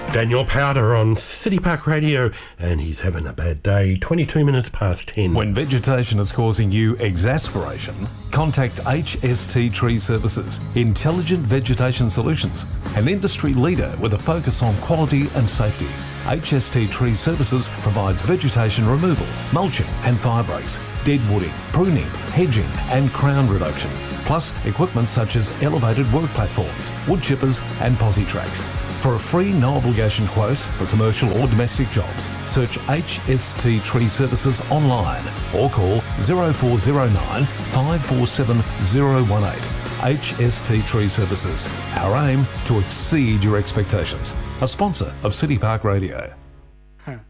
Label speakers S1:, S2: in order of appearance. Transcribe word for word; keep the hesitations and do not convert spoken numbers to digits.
S1: Daniel Powder on City Park Radio, and he's having a bad day. twenty-two minutes past ten.
S2: When vegetation is causing you exasperation, contact H S T Tree Services, Intelligent Vegetation Solutions, an industry leader with a focus on quality and safety. H S T Tree Services provides vegetation removal, mulching and fire breaks, dead wooding, pruning, hedging and crown reduction, plus equipment such as elevated work platforms, wood chippers and posi tracks. For a free no-obligation quote for commercial or domestic jobs, search H S T Tree Services online or call zero four zero nine, five four seven zero one eight. H S T Tree Services. Our aim to exceed your expectations. A sponsor of City Park Radio.